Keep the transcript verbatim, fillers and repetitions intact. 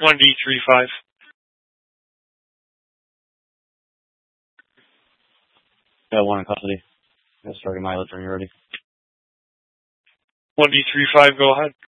one D three five. Got one in custody. Got starting mileage when you're ready. one D three five, go ahead.